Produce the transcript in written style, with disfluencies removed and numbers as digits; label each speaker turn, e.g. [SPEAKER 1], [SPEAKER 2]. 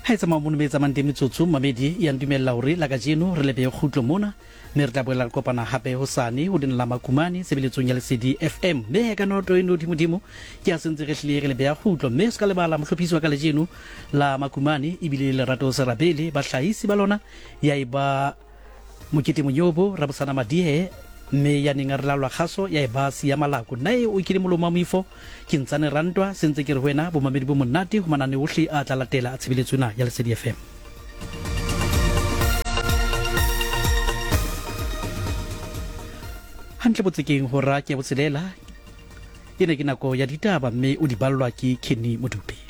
[SPEAKER 1] Hai tsa mamono me tsa mantemi tsotso mamedi ya ndumella hore la kajeno re lebe khutlo mona me re tla boela kopana hape hosane ho dinela makumane sebeletsong ya Lesedi FM me ka noto eno dimodimo ke a sentse re hlile re lebe ya khutlo me ska le bala mohlophiswa ka lejeno la makumane ibile le rato serabele ba hlahisi ba lona ya iba mokete monyobo rabusana madihe me ya ninga re lalwa khaso ya ibasi ya malako nae o ikile molomo mifo ke ntsane rantwa sentse ke re wena bo mamedi bo monate ho manane ohle a tla latela a tshebeletsona ya Lesedi FM. Hantle botsekeng hora ke botselela ene ke nako ya ditaba mme o di ballwa ke Kenny Modupe.